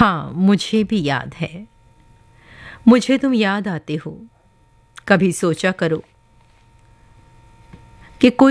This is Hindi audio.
हाँ, मुझे भी याद है। मुझे तुम याद आते हो। कभी सोचा करो कि कोई